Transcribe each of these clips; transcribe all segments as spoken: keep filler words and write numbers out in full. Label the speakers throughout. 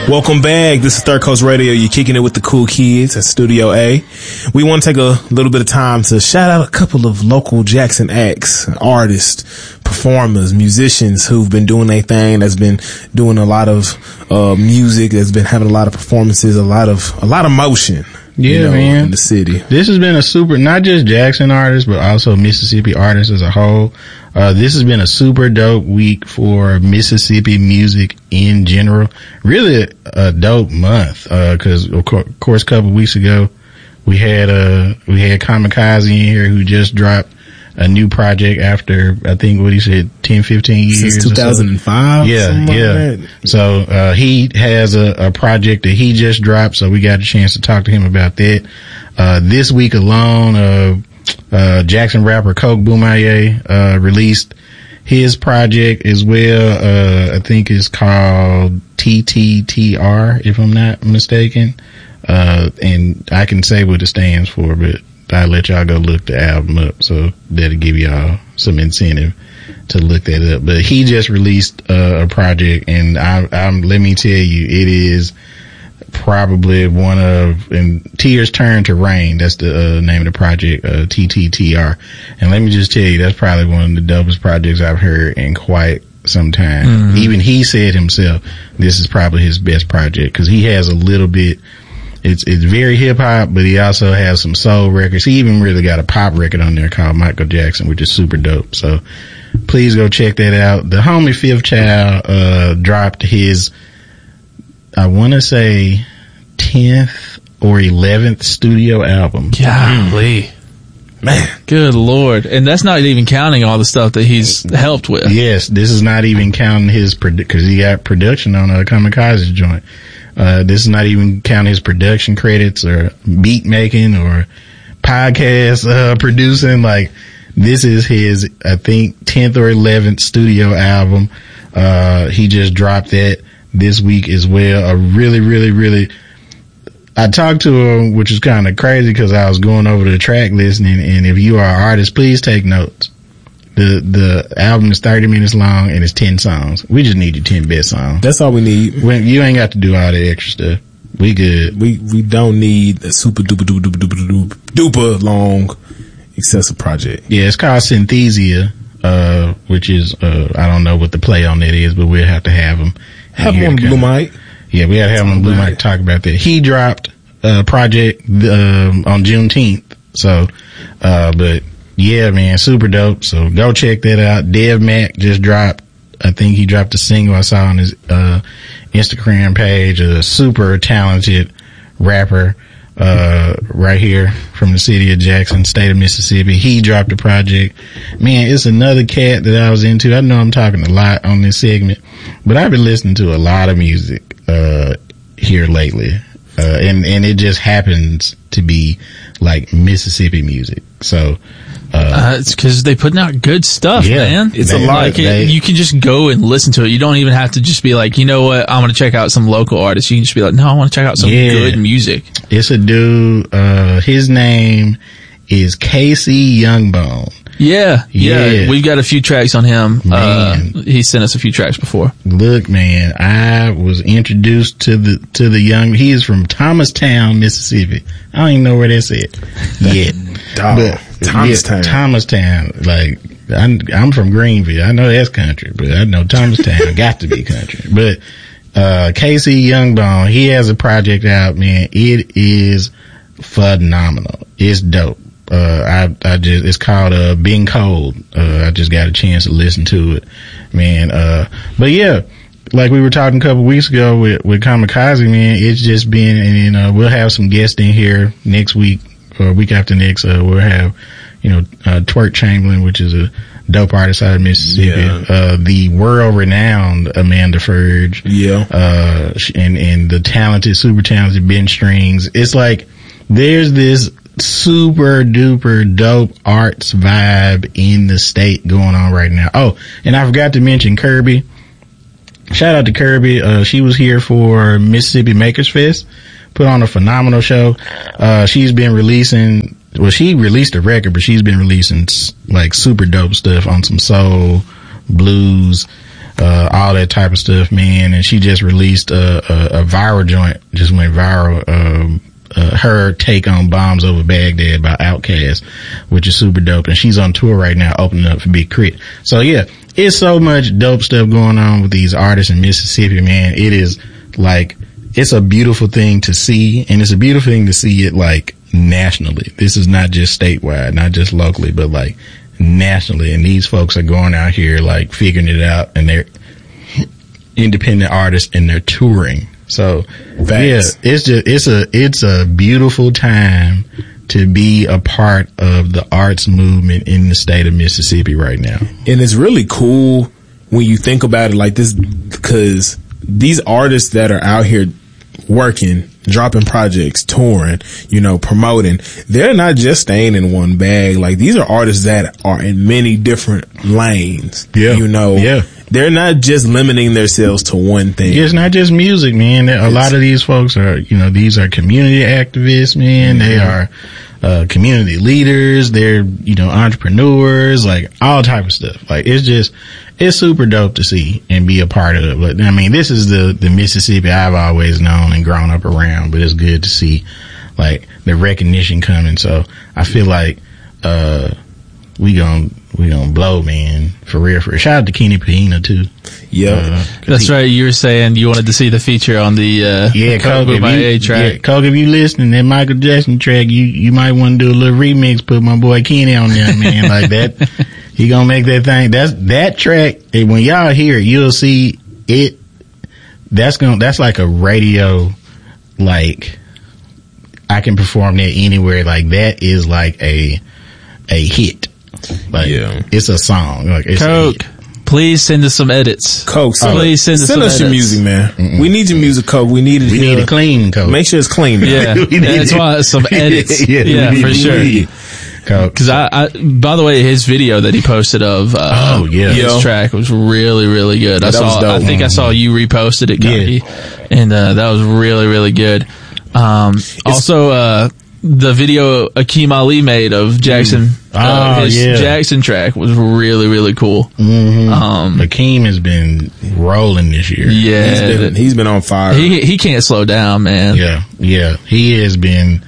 Speaker 1: Welcome back. This is Third Coast Radio. You're kicking it with the cool kids at Studio A. We want to take a little bit of time to shout out a couple of local Jackson acts, artists, performers, musicians who've been doing their thing, that's been doing a lot of uh music, that's been having a lot of performances, a lot of a lot of motion.
Speaker 2: Yeah,
Speaker 1: you know,
Speaker 2: man.
Speaker 1: in the city.
Speaker 2: This has been a super, not just Jackson artists, but also Mississippi artists as a whole. Uh, this has been a super dope week for Mississippi music in general. Really a, a dope month, uh, cause of course a couple of weeks ago we had, uh, we had Kamikaze in here who just dropped a new project after, I think what he said, ten, fifteen years.
Speaker 1: Since two thousand five?
Speaker 2: So. Yeah, yeah. Like so, uh, he has a, a project that he just dropped, so we got a chance to talk to him about that. Uh, this week alone, uh, uh, Jackson rapper Coke Boomaye, uh, released his project as well. Uh, I think it's called T T T R, if I'm not mistaken. Uh, and I can say what it stands for, but I'll let y'all go look the album up, so that'll give y'all some incentive to look that up. But he just released uh, a project, and I, I'm, let me tell you, it is probably one of, and Tears Turn to Rain, that's the uh, name of the project, uh, T T T R. And let me just tell you, that's probably one of the dopest projects I've heard in quite some time. Mm-hmm. Even he said himself, this is probably his best project, because he has a little bit, It's, it's very hip hop, but he also has some soul records. He even really got a pop record on there called Michael Jackson, which is super dope. So please go check that out. The homie Fifth Child, uh, dropped his, I want to say tenth or eleventh studio album.
Speaker 3: Golly. Man. Good Lord. And that's not even counting all the stuff that he's helped with.
Speaker 2: Yes. This is not even counting his, produ- cause he got production on a Kamikaze joint. Uh, this is not even counting his production credits or beat making or podcast, uh, producing. Like, this is his, I think, tenth or eleventh studio album. Uh, he just dropped that this week as well. A really, really, really, I talked to him, which is kind of crazy because I was going over the track listening, and if you are an artist, please take notes. The, the album is thirty minutes long and it's ten songs. We just need your ten best songs.
Speaker 1: That's all we need.
Speaker 2: When, you ain't got to do all the extra stuff. We good.
Speaker 1: We, we don't need a super duper duper duper duper duper, duper long excessive project.
Speaker 2: Yeah, it's called Synthesia, uh, which is, uh, I don't know what the play on that is, but we'll have to have him.
Speaker 1: Have him on Blue Mike.
Speaker 2: Yeah, we got to have him on Blue Mike to talk about that. He dropped a project, um, on Juneteenth. So, uh, but, yeah, man, super dope. So go check that out. Dev Mac just dropped, I think he dropped a single I saw on his, uh, Instagram page, a super talented rapper, uh, right here from the city of Jackson, state of Mississippi. He dropped a project. Man, it's another cat that I was into. I know I'm talking a lot on this segment, but I've been listening to a lot of music, uh, here lately. Uh, and, and it just happens to be like Mississippi music. So, Uh,
Speaker 3: uh, it's because they putting out good stuff,
Speaker 2: yeah,
Speaker 3: man.
Speaker 2: It's
Speaker 3: man,
Speaker 2: a lot.
Speaker 3: Like
Speaker 2: they,
Speaker 3: it, you can just go and listen to it. You don't even have to just be like, you know what, I'm going to check out some local artists. You can just be like, no, I want to check out some
Speaker 2: yeah,
Speaker 3: good music.
Speaker 2: It's a dude, uh, his name is K C Youngbone.
Speaker 3: Yeah, yeah,
Speaker 2: yeah.
Speaker 3: We've got a few tracks on him.
Speaker 2: Man.
Speaker 3: Uh, he sent us a few tracks before.
Speaker 2: Look, man, I was introduced to the, to the young, he is from Thomastown, Mississippi. I don't even know where that's at yet.
Speaker 1: Dog.
Speaker 2: But,
Speaker 1: Thomastown.
Speaker 2: Yeah, Thomastown. Like, I'm, I'm from Greenville. I know that's country, but I know Thomastown got to be country. But, uh, K C Youngbone, he has a project out, man. It is phenomenal. It's dope. Uh, I, I just, it's called, uh, Being Cold. Uh, I just got a chance to listen to it, man. Uh, but yeah, like we were talking a couple weeks ago with, with Kamikaze, man, it's just been, and, uh, we'll have some guests in here next week or week after next. Uh, we'll have, you know, uh, Twerk Chamberlain, which is a dope artist out of Mississippi. Yeah. Uh, the world renowned Amanda Furge.
Speaker 1: Yeah.
Speaker 2: Uh, and, and the talented, super talented Ben Strings. It's like, there's this super duper dope arts vibe in the state going on right now. Oh, and I forgot to mention Kirby. Shout out to Kirby. Uh, she was here for Mississippi Makers Fest. Put on a phenomenal show. Uh, she's been releasing, well, she released a record, but she's been releasing like super dope stuff on some soul, blues, uh, all that type of stuff, man. And she just released a, a, a viral joint, just went viral. Um, uh, her take on Bombs Over Baghdad by Outkast, which is super dope. And she's on tour right now, opening up for Big Crit. So yeah, it's so much dope stuff going on with these artists in Mississippi, man. It is like, it's a beautiful thing to see, and it's a beautiful thing to see it like nationally. This is not just statewide, not just locally, but like nationally. And these folks are going out here like figuring it out, and they're independent artists and they're touring. So Facts. yeah, it's just, it's a, it's a beautiful time to be a part of the arts movement in the state of Mississippi right now.
Speaker 1: And it's really cool when you think about it like this, because these artists that are out here working, dropping projects, touring, you know, promoting, they're not just staying in one bag. Like, these are artists that are in many different lanes. Yeah. You know, yeah. They're not just limiting themselves to one thing.
Speaker 2: It's not just music, man. A it's, lot of these folks are, you know, these are community activists, man. Mm-hmm. They are uh, community leaders. They're, you know, entrepreneurs, like all type of stuff. Like, it's just, it's super dope to see and be a part of it. But I mean, this is the, the Mississippi I've always known and grown up around, but it's good to see like the recognition coming. So I feel like, uh, we gon' we gonna blow, man, for real. For real. Shout out to Kenny Pahina too.
Speaker 1: Yeah, uh,
Speaker 3: that's he, right. You were saying you wanted to see the feature on the uh,
Speaker 2: yeah, Coke,
Speaker 3: with my A track.
Speaker 2: Yeah, Coke, if you listening, that Michael Jackson track, you you might want to do a little remix. Put my boy Kenny on there, man, like that. He gonna make that thing. That's that track. When y'all hear it, you'll see it. That's gonna. That's like a radio. Like, I can perform that anywhere. Like, that is like a a hit. Like, yeah. It's a song. Like, it's
Speaker 3: Coke, please send us some edits.
Speaker 1: Coke,
Speaker 3: so please send us,
Speaker 1: send
Speaker 3: some
Speaker 1: us your music, man. Mm-mm. We need your music, Coke. We need it.
Speaker 2: We
Speaker 1: here.
Speaker 2: need a clean Coke.
Speaker 1: Make sure it's clean. Man.
Speaker 3: Yeah, yeah that's it. Why some edits. yeah, yeah for need, sure. Because I, I, by the way, his video that he posted of, uh,
Speaker 2: oh yeah,
Speaker 3: his Yo. track was really, really good. Yeah, I saw, I think I saw you reposted it, Cody, yeah. and uh, that was really, really good. Um, also, uh, the video Akeem Ali made of Jackson,
Speaker 2: oh,
Speaker 3: uh, his
Speaker 2: yeah.
Speaker 3: Jackson track was really, really cool.
Speaker 2: Mm-hmm. Um, Akeem has been rolling this year.
Speaker 3: Yeah,
Speaker 1: he's been, he's been on fire.
Speaker 3: He he can't slow down, man.
Speaker 2: Yeah, yeah, he has been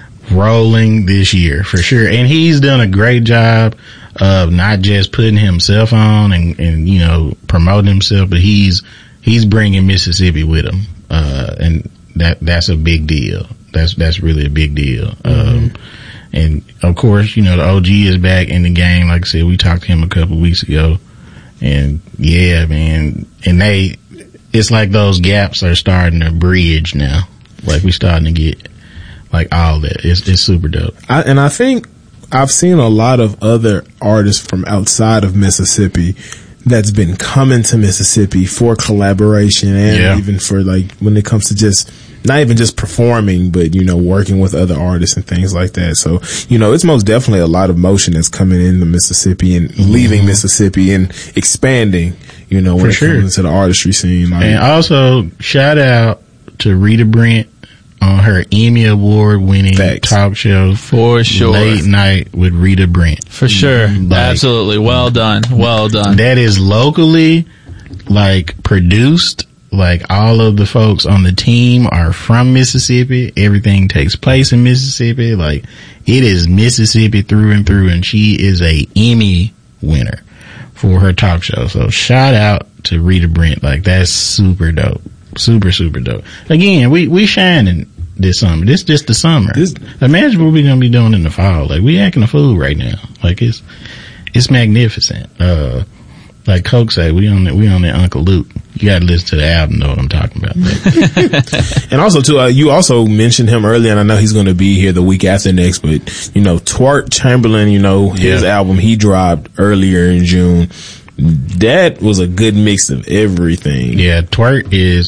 Speaker 2: rolling this year for sure, and he's done a great job of not just putting himself on and, and you know, promoting himself, but he's he's bringing Mississippi with him, uh, and that that's a big deal. That's that's really a big deal. Mm-hmm. Um, and of course, you know, the O G is back in the game. Like I said, we talked to him a couple weeks ago, and yeah, man, and they, it's like those gaps are starting to bridge now. Like, we starting to get like all that. It's it's super dope.
Speaker 1: I, and I think I've seen a lot of other artists from outside of Mississippi that's been coming to Mississippi for collaboration and yeah. even for like when it comes to just not even just performing, but, you know, working with other artists and things like that. So, you know, it's most definitely a lot of motion that's coming into Mississippi and mm-hmm. leaving Mississippi and expanding, you know, when for it sure. comes to the artistry scene. Like,
Speaker 2: and also, shout out to Rita Brent on her Emmy Award winning Facts. talk show.
Speaker 3: For sure.
Speaker 2: Late Night with Rita Brent.
Speaker 3: For sure. Like, absolutely. Well done. Well done.
Speaker 2: That is locally, like, produced. Like, all of the folks on the team are from Mississippi. Everything takes place in Mississippi. Like, it is Mississippi through and through, and she is a Emmy winner for her talk show. So shout out to Rita Brent. Like, that's super dope. Super, super dope. Again, we, we shining this summer. This just the summer. This, Imagine what we're going to be doing in the fall. Like, we acting a fool right now. Like, it's, it's magnificent. Uh, Like Coke say, we on that, we on that Uncle Luke. You gotta listen to the album, know what I'm talking about.
Speaker 1: And also too, uh, you also mentioned him earlier, and I know he's going to be here the week after next, but, you know, Twerk Chamberlain, you know, his yeah. album he dropped earlier in June. That was a good mix of everything.
Speaker 2: Yeah, Twerk is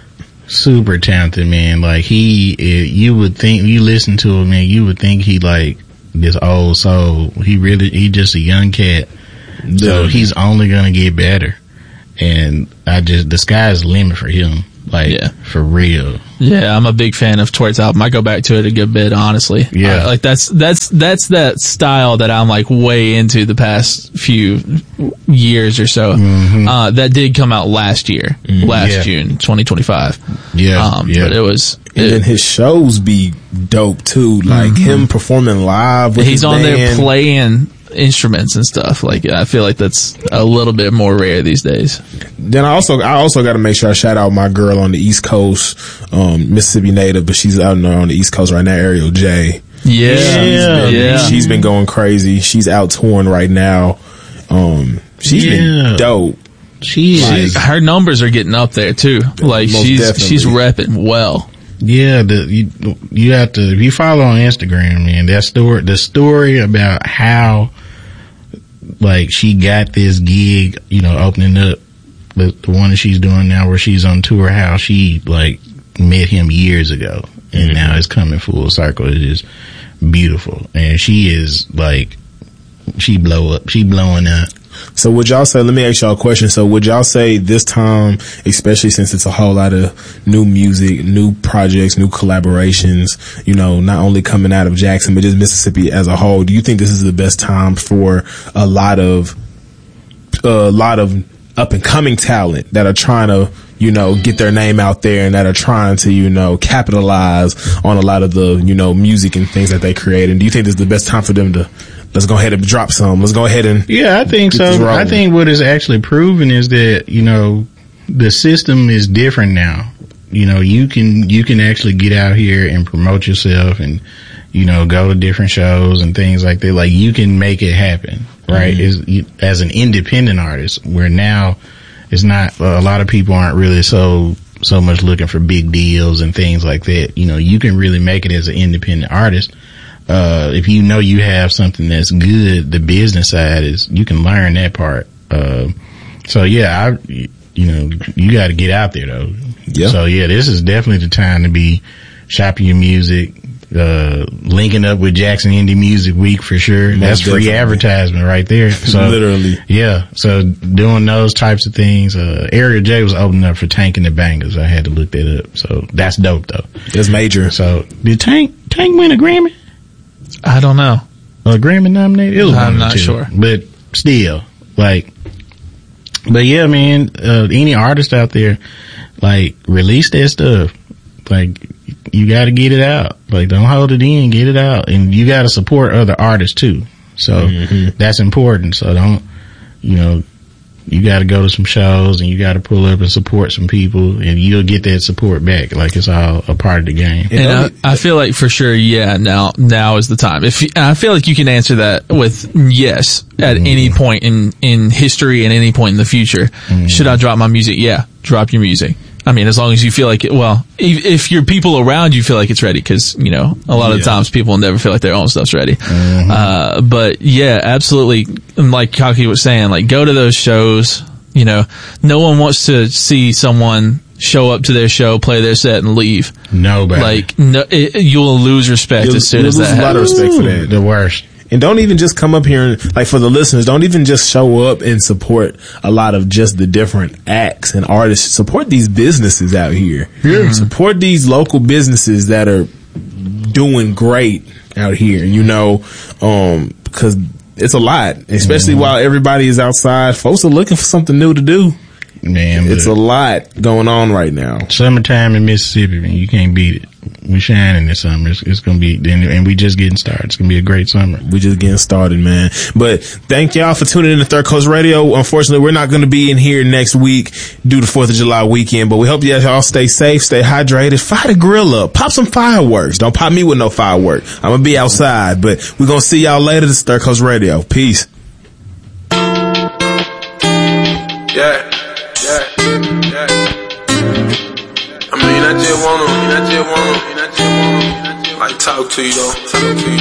Speaker 2: super talented, man. Like, he, you would think, you listen to him, man, you would think he like this old soul. He really, he just a young cat. So he's only gonna get better, and I just the sky's the limit for him. Like, yeah. for real.
Speaker 3: Yeah, I'm a big fan of Twerk's album. I go back to it a good bit, honestly.
Speaker 2: Yeah.
Speaker 3: Uh, like, that's, that's, that's that style that I'm, like, way into the past few years or so. Mm-hmm. Uh, that did come out last year, mm-hmm. last yeah. June, twenty twenty-five.
Speaker 2: Yeah.
Speaker 3: Um,
Speaker 2: yeah.
Speaker 3: But it was,
Speaker 1: and
Speaker 3: it,
Speaker 1: then his shows be dope too. Like, mm-hmm. him performing live with
Speaker 3: he's
Speaker 1: his
Speaker 3: on
Speaker 1: band.
Speaker 3: there playing instruments and stuff. Like, I feel like that's a little bit more rare these days.
Speaker 1: Then I also I also got to make sure I shout out my girl on the East Coast, um, Mississippi native, but she's out on the East Coast right now, Ariel J.
Speaker 3: Yeah,
Speaker 1: she's been,
Speaker 3: yeah.
Speaker 1: She's been going crazy. She's out touring right now. Um, she's yeah. been dope.
Speaker 3: She like, her numbers are getting up there too. Like, she's definitely. she's repping well.
Speaker 2: Yeah, the, you, you have to, if you follow on Instagram, man, that story, the story about how, like, she got this gig, you know, opening up the, the one that she's doing now where she's on tour, how she, like, met him years ago and mm-hmm. now it's coming full circle. It is beautiful. And she is, like, she blow up, she blowing up.
Speaker 1: So would y'all say, let me ask y'all a question. So would y'all say this time, especially since it's a whole lot of new music, new projects, new collaborations, you know, not only coming out of Jackson, but just Mississippi as a whole, do you think this is the best time for a lot of, a lot of up and coming talent that are trying to, you know, get their name out there and that are trying to, you know, capitalize on a lot of the, you know, music and things that they create? And do you think this is the best time for them to, let's go ahead and drop some. Let's go ahead and
Speaker 2: yeah, I think so. I think what is actually proven is that, you know, the system is different now. You know, you can you can actually get out here and promote yourself and, you know, go to different shows and things like that. Like, you can make it happen, right? Mm-hmm. Is you, as an independent artist, where now it's not uh, a lot of people aren't really so so much looking for big deals and things like that. You know, you can really make it as an independent artist. Uh, if you know you have something that's good, the business side is, you can learn that part. Uh, so yeah, I, you know, you got to get out there though.
Speaker 1: Yeah.
Speaker 2: So yeah, this is definitely the time to be shopping your music, uh, linking up with Jackson Indie Music Week for sure. Most that's definitely. Free advertisement right there. So
Speaker 1: literally.
Speaker 2: Yeah. So doing those types of things, uh, Ariel J was opening up for Tank and the Bangers. I had to look that up. So that's dope though.
Speaker 1: That's major.
Speaker 2: So did Tank, Tank win a Grammy?
Speaker 3: I don't know.
Speaker 2: A Grammy nominated? It was
Speaker 3: I'm not two, sure.
Speaker 2: But still, like, but yeah, man, uh, any artist out there, like, release that stuff. Like, you gotta get it out. Like, don't hold it in, get it out. And you gotta support other artists too. So mm-hmm. that's important. So don't, you know, you got to go to some shows and you got to pull up and support some people, and you'll get that support back. Like, it's all a part of the game.
Speaker 3: And I, I feel like for sure, yeah, now now is the time. If you, I feel like you can answer that with yes at mm-hmm. any point in in history and any point in the future. Mm-hmm. Should I drop my music? Yeah, drop your music. I mean, as long as you feel like it, well, if, if your people around you feel like it's ready, because, you know, a lot of yeah. times people never feel like their own stuff's ready. Mm-hmm. Uh, but yeah, absolutely. Like Kaki was saying, like, go to those shows. You know, no one wants to see someone show up to their show, play their set, and leave.
Speaker 2: Nobody.
Speaker 3: Like, no, it, you'll lose respect you'll, as soon as that happens.
Speaker 1: You'll lose a lot of respect for that.
Speaker 2: The worst.
Speaker 1: And don't even just come up here and, like, for the listeners, don't even just show up and support a lot of just the different acts and artists. Support these businesses out here. Mm-hmm. Support these local businesses that are doing great out here, you know, um, because it's a lot, especially mm-hmm. while everybody is outside. Folks are looking for something new to do.
Speaker 2: Man,
Speaker 1: it's a lot going on right now.
Speaker 2: Summertime in Mississippi, man, you can't beat it. We're shining this summer. It's, it's gonna be, and we just getting started. It's gonna be a great summer.
Speaker 1: We just getting started, man. But thank y'all for tuning in to Third Coast Radio. Unfortunately, we're not gonna be in here next week due to fourth of July weekend, but we hope y'all stay safe, stay hydrated, fire the grill up, pop some fireworks. Don't pop me with no firework. I'm gonna be outside, but we're gonna see y'all later. This is Third Coast Radio. Peace.
Speaker 4: Yeah. Yeah, yeah. I mean, I just wanna, I just wanna, I just wanna, like, talk to you though, talk to you.